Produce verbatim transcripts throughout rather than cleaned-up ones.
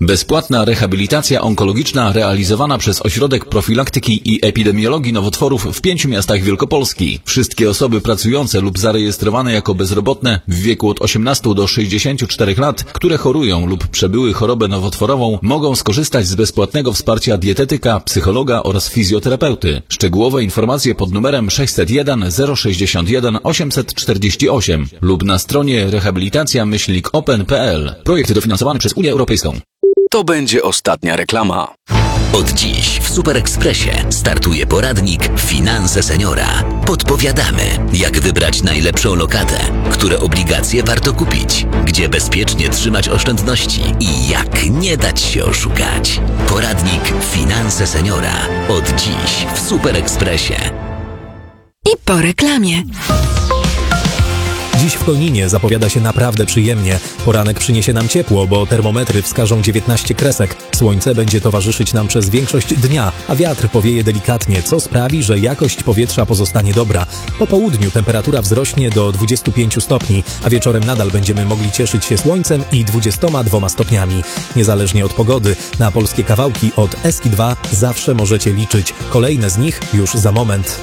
Bezpłatna rehabilitacja onkologiczna realizowana przez Ośrodek Profilaktyki i Epidemiologii Nowotworów w pięciu miastach Wielkopolski. Wszystkie osoby pracujące lub zarejestrowane jako bezrobotne w wieku od osiemnastu do sześćdziesięciu czterech lat, które chorują lub przebyły chorobę nowotworową, mogą skorzystać z bezpłatnego wsparcia dietetyka, psychologa oraz fizjoterapeuty. Szczegółowe informacje pod numerem sześćset jeden zero sześćdziesiąt jeden osiemset czterdzieści osiem lub na stronie rehabilitacja myślnik open kropka p l. Projekt dofinansowany przez Unię Europejską. To będzie ostatnia reklama. Od dziś w Super Expressie startuje poradnik Finanse Seniora. Podpowiadamy, jak wybrać najlepszą lokatę, które obligacje warto kupić, gdzie bezpiecznie trzymać oszczędności i jak nie dać się oszukać. Poradnik Finanse Seniora. Od dziś w Super Expressie. I po reklamie. Dziś w Koninie zapowiada się naprawdę przyjemnie. Poranek przyniesie nam ciepło, bo termometry wskażą dziewiętnaście kresek. Słońce będzie towarzyszyć nam przez większość dnia, a wiatr powieje delikatnie, co sprawi, że jakość powietrza pozostanie dobra. Po południu temperatura wzrośnie do dwudziestu pięciu stopni, a wieczorem nadal będziemy mogli cieszyć się słońcem i dwudziestoma dwoma stopniami. Niezależnie od pogody, na polskie kawałki od Eski dwa zawsze możecie liczyć. Kolejne z nich już za moment.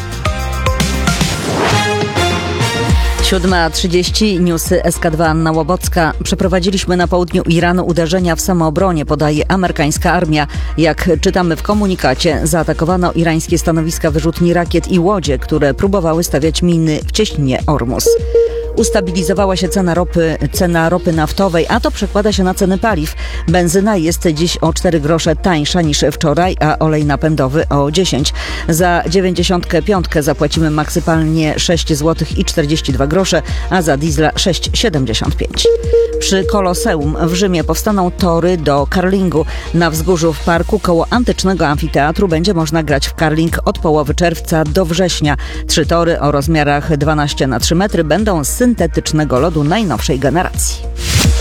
siódma trzydzieści, newsy S K dwa, Anna Łobocka. Przeprowadziliśmy na południu Iranu uderzenie w samoobronie, podaje amerykańska armia. Jak czytamy w komunikacie, zaatakowano irańskie stanowiska wyrzutni rakiet i łodzie, które próbowały stawiać miny w cieśninie Ormus. Ustabilizowała się cena ropy, cena ropy naftowej, a to przekłada się na ceny paliw. Benzyna jest dziś o cztery grosze tańsza niż wczoraj, a olej napędowy o dziesięć. Za dziewięćdziesiątkę piątkę zapłacimy maksymalnie sześć złotych i czterdzieści dwa grosze, a za diesla sześć złotych siedemdziesiąt pięć. Przy Koloseum w Rzymie powstaną tory do curlingu. Na wzgórzu w parku koło antycznego amfiteatru będzie można grać w curling od połowy czerwca do września. Trzy tory o rozmiarach dwanaście na trzy metry będą z syntetycznego lodu najnowszej generacji.